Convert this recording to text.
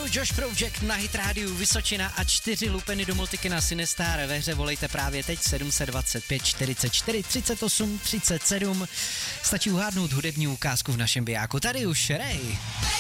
Josh Project na Hit Radio Vysočina a 4 lupeny do Multikina Sinestar. Ve hře volejte právě teď 725 44 38 37. Stačí uhádnout hudební ukázku v našem bijáku. Tady už Ray.